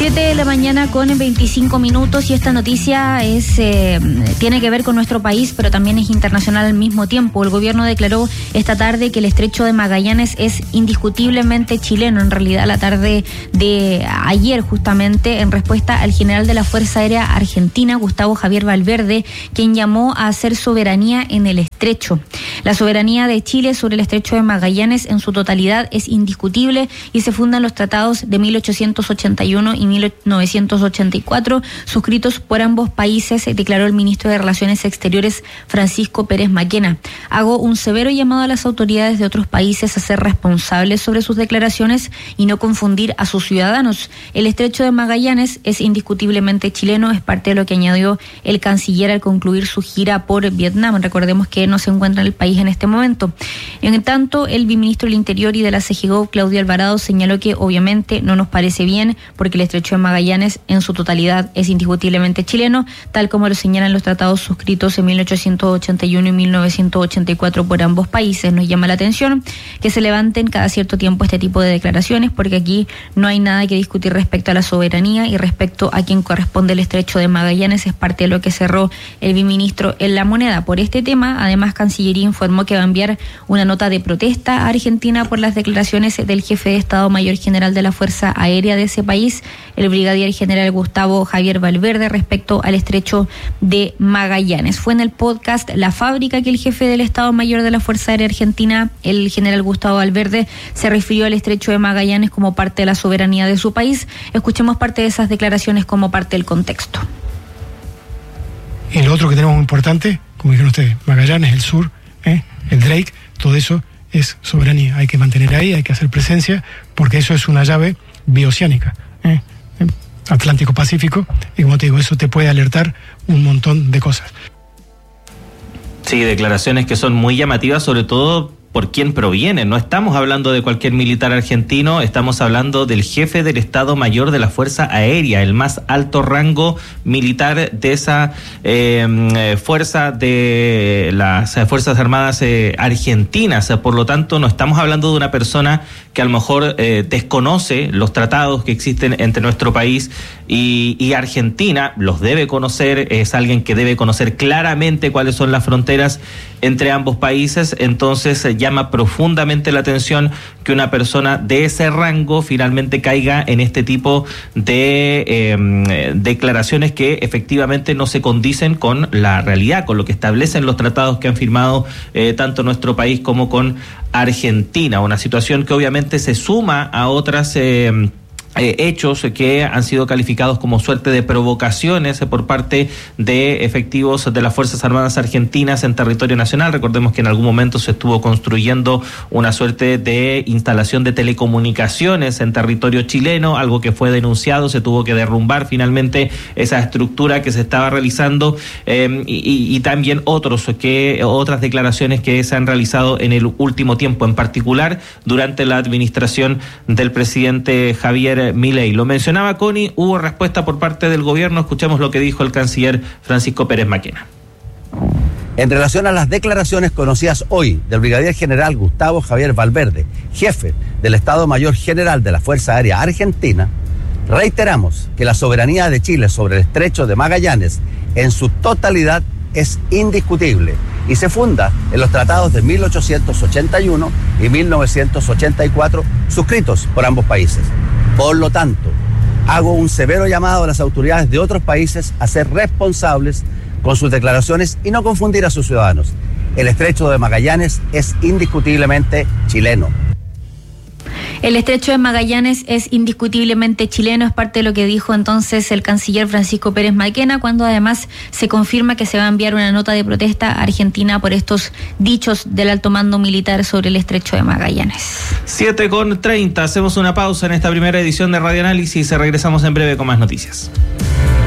7 de la mañana con 25 minutos y esta noticia tiene que ver con nuestro país, pero también es internacional al mismo tiempo. El gobierno declaró esta tarde que el estrecho de Magallanes es indiscutiblemente chileno. En realidad, la tarde de ayer, justamente, en respuesta al general de la Fuerza Aérea Argentina, Gustavo Javier Valverde, quien llamó a hacer soberanía en el estrecho. La soberanía de Chile sobre el estrecho de Magallanes en su totalidad es indiscutible y se funda en los tratados de 1881 y 1984, suscritos por ambos países, declaró el ministro de Relaciones Exteriores Francisco Pérez Maquena. Hago un severo llamado a las autoridades de otros países a ser responsables sobre sus declaraciones y no confundir a sus ciudadanos. El estrecho de Magallanes es indiscutiblemente chileno, es parte de lo que añadió el canciller al concluir su gira por Vietnam. Recordemos que no se encuentra en el país en este momento. En tanto, el viceministro del Interior y de la CGGOV, Claudio Alvarado, señaló que obviamente no nos parece bien porque el estrecho de Magallanes en su totalidad es indiscutiblemente chileno, tal como lo señalan los tratados suscritos en 1881 y 1984 por ambos países. Nos llama la atención que se levanten cada cierto tiempo este tipo de declaraciones, porque aquí no hay nada que discutir respecto a la soberanía y respecto a quién corresponde el estrecho de Magallanes. Es parte de lo que cerró el viceministro en La Moneda. Por este tema, además, Cancillería informó que va a enviar una nota de protesta a Argentina por las declaraciones del jefe de Estado Mayor General de la Fuerza Aérea de ese país, el brigadier general Gustavo Javier Valverde, respecto al estrecho de Magallanes. Fue en el podcast La Fábrica que el jefe del Estado Mayor de la Fuerza Aérea Argentina, el general Gustavo Valverde, se refirió al estrecho de Magallanes como parte de la soberanía de su país. Escuchemos parte de esas declaraciones como parte del contexto. Y lo otro que tenemos muy importante, como dijeron ustedes, Magallanes, el sur, el Drake, todo eso es soberanía. Hay que mantener ahí, hay que hacer presencia, porque eso es una llave bioceánica, Atlántico-Pacífico, y como te digo, eso te puede alertar un montón de cosas. Sí, declaraciones que son muy llamativas, sobre todo por quién proviene. No estamos hablando de cualquier militar argentino, estamos hablando del jefe del Estado Mayor de la Fuerza Aérea, el más alto rango militar de esa fuerza de las Fuerzas Armadas argentinas. Por lo tanto, no estamos hablando de una persona que a lo mejor desconoce los tratados que existen entre nuestro país y Argentina. Los debe conocer, es alguien que debe conocer claramente cuáles son las fronteras entre ambos países. Entonces llama profundamente la atención que una persona de ese rango finalmente caiga en este tipo de declaraciones que efectivamente no se condicen con la realidad, con lo que establecen los tratados que han firmado tanto nuestro país como con Argentina. Una situación que obviamente se suma a otras hechos que han sido calificados como suerte de provocaciones por parte de efectivos de las Fuerzas Armadas Argentinas en territorio nacional. Recordemos que en algún momento se estuvo construyendo una suerte de instalación de telecomunicaciones en territorio chileno, algo que fue denunciado, se tuvo que derrumbar finalmente esa estructura que se estaba realizando, y también otras declaraciones que se han realizado en el último tiempo, en particular durante la administración del presidente Javier Milei. Lo mencionaba Connie, hubo respuesta por parte del gobierno. Escuchemos lo que dijo el canciller Francisco Pérez Maquena. En relación a las declaraciones conocidas hoy del brigadier general Gustavo Javier Valverde, jefe del Estado Mayor General de la Fuerza Aérea Argentina, reiteramos que la soberanía de Chile sobre el estrecho de Magallanes en su totalidad es indiscutible y se funda en los tratados de 1881 y 1984 suscritos por ambos países. Por lo tanto, hago un severo llamado a las autoridades de otros países a ser responsables con sus declaraciones y no confundir a sus ciudadanos. El estrecho de Magallanes es indiscutiblemente chileno. El estrecho de Magallanes es indiscutiblemente chileno, es parte de lo que dijo entonces el canciller Francisco Pérez Maquena, cuando además se confirma que se va a enviar una nota de protesta a Argentina por estos dichos del alto mando militar sobre el estrecho de Magallanes. 7:30, hacemos una pausa en esta primera edición de Radio Análisis y regresamos en breve con más noticias.